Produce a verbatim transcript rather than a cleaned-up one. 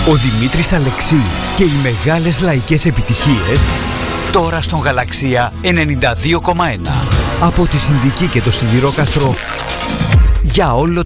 Ο Δημήτρης Αλεξίου και οι μεγάλες λαϊκές επιτυχίες τώρα στον Γαλαξία ενενήντα δύο κόμμα ένα. Από τη Συνδική και το Σιδηρόκαστρο για όλο